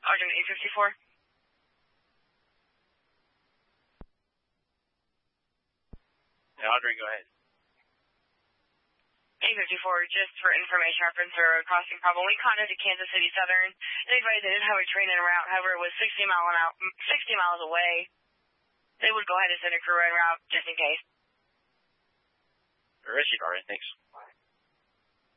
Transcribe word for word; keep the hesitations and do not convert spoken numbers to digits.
Argent eight fifty-four. Yeah, Audrey, go ahead. eight fifty-four, just for information reference or crossing problem. We contacted Kansas City Southern. They advised they didn't have a train en route, however, it was sixty, mile an hour, sixty miles away. They would go ahead and send a crew en route just in case. All right, all right, thanks.